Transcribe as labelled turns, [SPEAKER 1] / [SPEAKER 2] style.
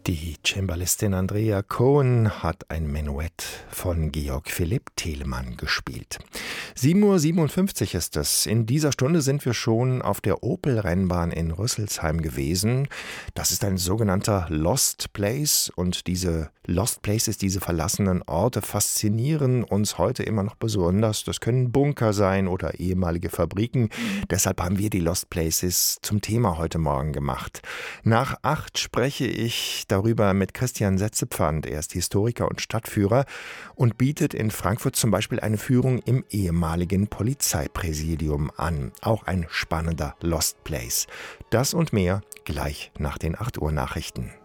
[SPEAKER 1] Die Cembalistin Andrea Cohen hat ein Menuett von Georg Philipp Telemann gespielt. 7:57 Uhr ist es. In dieser Stunde sind wir schon auf der Opel-Rennbahn in Rüsselsheim gewesen. Das ist ein sogenannter Lost Place und diese Lost Places, diese verlassenen Orte, faszinieren uns heute immer noch besonders. Das können Bunker sein oder ehemalige Fabriken. Deshalb haben wir die Lost Places zum Thema heute Morgen gemacht. Nach 8 spreche ich darüber mit Christian Setzepfand. Er ist Historiker und Stadtführer und bietet in Frankfurt zum Beispiel eine Führung im ehemaligen Polizeipräsidium an. Auch ein spannender Lost Place. Das und mehr gleich nach den 8 Uhr Nachrichten.